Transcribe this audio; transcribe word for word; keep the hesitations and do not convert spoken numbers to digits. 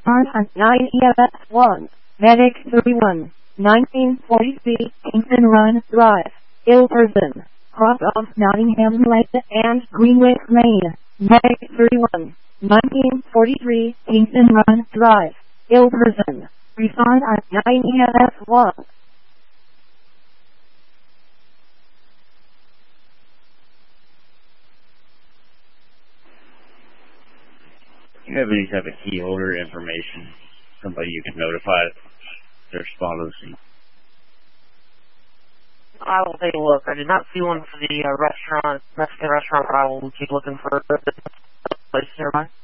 Response on nine E F S one. Medic thirty-one. nineteen forty-three, Kingston Run Drive. Ill person. Cross of Nottingham Lane and Greenwich Lane. Medic thirty-one. nineteen forty-three, Kingston Run Drive. Ill person. Respond on nine E F S one. Do you have any type of key holder information? Somebody you can notify to respond to the scene? I will take a look. I did not see one for the uh, restaurant, Mexican restaurant, but I will keep looking for a place nearby.